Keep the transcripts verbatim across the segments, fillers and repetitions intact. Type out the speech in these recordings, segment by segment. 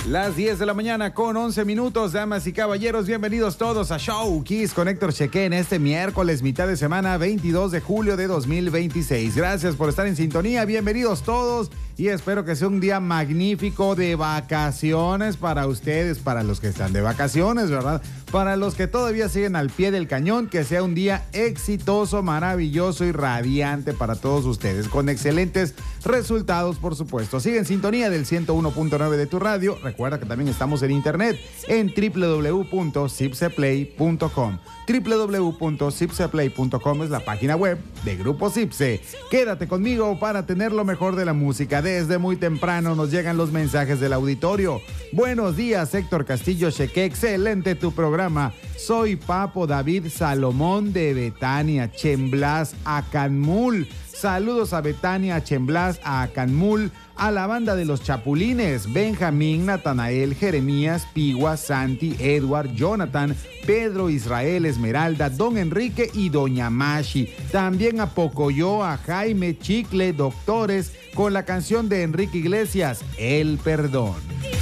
Las diez de la mañana con once minutos, damas y caballeros, bienvenidos todos a Show Kiss con Héctor Chequé en este miércoles, mitad de semana, veintidós de julio de dos mil veintiséis. Gracias por estar en sintonía, bienvenidos todos y espero que sea un día magnífico de vacaciones para ustedes, para los que están de vacaciones, ¿verdad? Para los que todavía siguen al pie del cañón, que sea un día exitoso, maravilloso y radiante para todos ustedes, con excelentes resultados, por supuesto. Sigue en sintonía del ciento uno punto nueve de tu radio. Recuerda que también estamos en internet en doble u doble u doble u punto cipseplay punto com. doble u doble u doble u punto cipseplay punto com es la página web de Grupo Cipse. Quédate conmigo para tener lo mejor de la música. Desde muy temprano nos llegan los mensajes del auditorio. Buenos días, Héctor Castillo Chequé. Excelente tu programa. Soy Papo David Salomón de Betania, Chemblas, Acanmul. Saludos a Betania, Chemblas, a Acanmul, a la banda de los Chapulines, Benjamín, Natanael, Jeremías, Pigua, Santi, Edward, Jonathan, Pedro, Israel, Esmeralda, Don Enrique y Doña Mashi. También a Pocoyo, a Jaime, Chicle, Doctores, con la canción de Enrique Iglesias, El Perdón.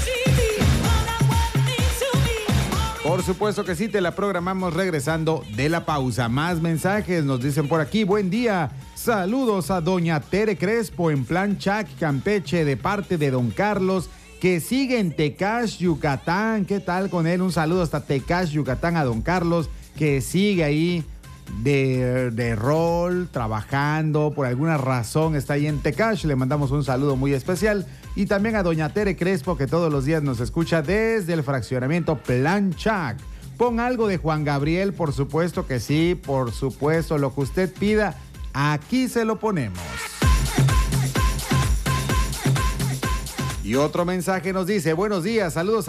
Por supuesto que sí, te la programamos regresando de la pausa. Más mensajes nos dicen por aquí. Buen día. Saludos a doña Tere Crespo en Plan Chac, Campeche, de parte de don Carlos, que sigue en Tecash, Yucatán. ¿Qué tal con él? Un saludo hasta Tecash, Yucatán, a don Carlos, que sigue ahí de, de rol, trabajando. Por alguna razón está ahí en Tecash. Le mandamos un saludo muy especial. Y también a doña Tere Crespo, que todos los días nos escucha desde el fraccionamiento Plan Chac. Pon algo de Juan Gabriel, por supuesto que sí, por supuesto, lo que usted pida, aquí se lo ponemos. Y otro mensaje nos dice, buenos días, saludos a